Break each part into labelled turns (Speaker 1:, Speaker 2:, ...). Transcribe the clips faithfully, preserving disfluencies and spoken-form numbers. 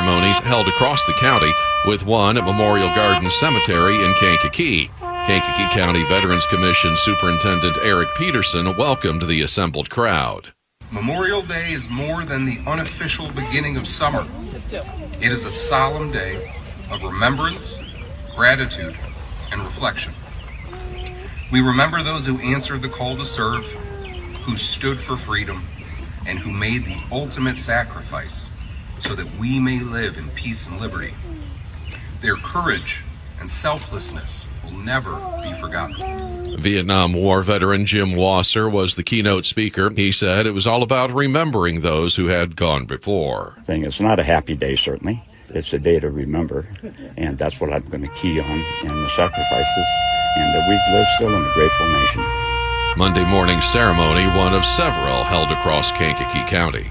Speaker 1: ceremonies held across the county, with one at Memorial Gardens Cemetery in Kankakee. Kankakee County Veterans Commission Superintendent Eric Peterson welcomed the assembled crowd.
Speaker 2: Memorial Day is more than the unofficial beginning of summer. It is a solemn day of remembrance, gratitude, and reflection. We remember those who answered the call to serve, who stood for freedom, and who made the ultimate sacrifice so that we may live in peace and liberty. Their courage and selflessness will never be forgotten.
Speaker 1: Vietnam War veteran Jim Wasser was the keynote speaker. He said it was all about remembering those who had gone before.
Speaker 3: Thing. It's not a happy day, certainly. It's a day to remember, and that's what I'm going to key on, and the sacrifices, and that we live still in a grateful nation.
Speaker 1: Monday morning ceremony, one of several held across Kankakee County.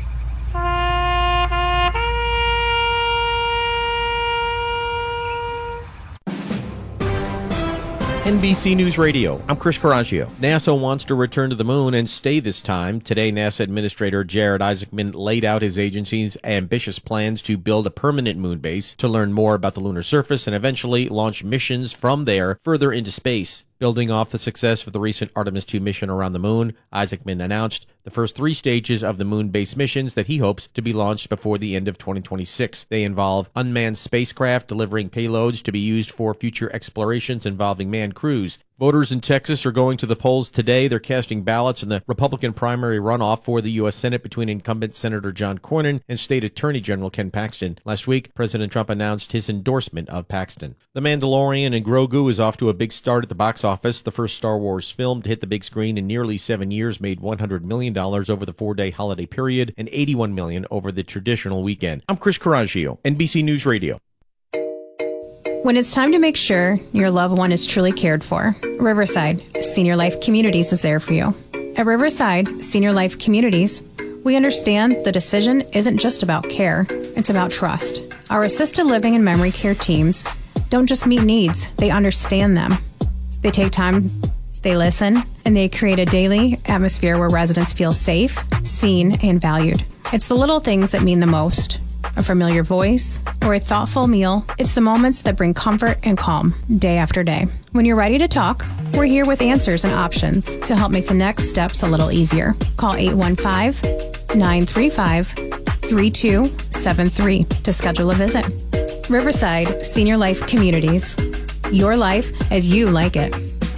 Speaker 4: N B C News Radio, I'm Chris Coraggio. NASA wants to return to the moon and stay this time. Today, NASA Administrator Jared Isaacman laid out his agency's ambitious plans to build a permanent moon base to learn more about the lunar surface and eventually launch missions from there further into space. Building off the success of the recent Artemis two mission around the moon, Isaacman announced the first three stages of the moon base missions that he hopes to be launched before the end of twenty twenty-six. They involve unmanned spacecraft delivering payloads to be used for future explorations involving manned crews. Voters in Texas are going to the polls today. They're casting ballots in the Republican primary runoff for the U S Senate between incumbent Senator John Cornyn and State Attorney General Ken Paxton. Last week, President Trump announced his endorsement of Paxton. The Mandalorian and Grogu is off to a big start at the box office. The first Star Wars film to hit the big screen in nearly seven years made one hundred million dollars over the four-day holiday period and eighty-one million dollars over the traditional weekend. I'm Chris Coraggio, N B C News Radio.
Speaker 5: When it's time to make sure your loved one is truly cared for, Riverside Senior Life Communities is there for you. At Riverside Senior Life Communities, we understand the decision isn't just about care, it's about trust. Our assisted living and memory care teams don't just meet needs, they understand them. They take time, they listen, and they create a daily atmosphere where residents feel safe, seen, and valued. It's the little things that mean the most. A familiar voice, or a thoughtful meal. It's the moments that bring comfort and calm day after day. When you're ready to talk, we're here with answers and options to help make the next steps a little easier. Call eight one five, nine three five, three two seven three to schedule a visit. Riverside Senior Life Communities. Your life as you like it.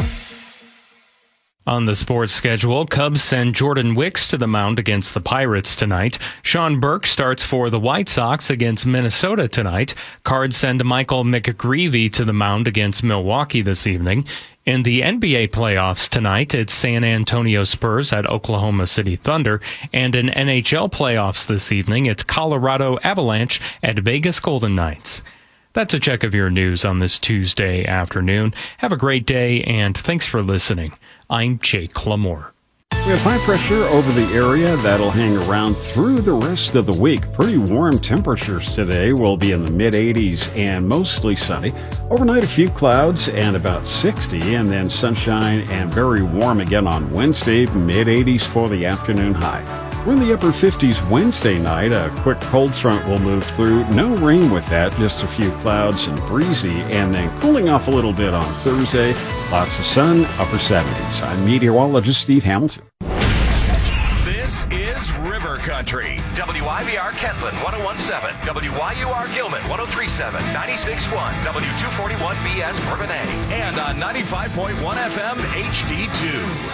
Speaker 6: On the sports schedule, Cubs send Jordan Wicks to the mound against the Pirates tonight. Sean Burke starts for the White Sox against Minnesota tonight. Cards send Michael McGreevy to the mound against Milwaukee this evening. In the N B A playoffs tonight, it's San Antonio Spurs at Oklahoma City Thunder. And in N H L playoffs this evening, it's Colorado Avalanche at Vegas Golden Knights. That's a check of your news on this Tuesday afternoon. Have a great day, and thanks for listening. I'm Jake Lamore.
Speaker 7: We have high pressure over the area that'll hang around through the rest of the week. Pretty warm temperatures today. Will be in the mid eighties and mostly sunny. Overnight, a few clouds and about sixty, and then sunshine and very warm again on Wednesday, mid eighties for the afternoon high. We're in the upper fifties Wednesday night. A quick cold front will move through. No rain with that, just a few clouds and breezy, and then cooling off a little bit on Thursday. Lots of sun, upper seventies. I'm meteorologist Steve Hamilton.
Speaker 8: This is River Country. W I V R Kentland one oh one point seven. W Y U R Gilman one oh three point seven. ninety-six point one. W two forty-one B S Bourbonnais. And on ninety-five point one F M H D two.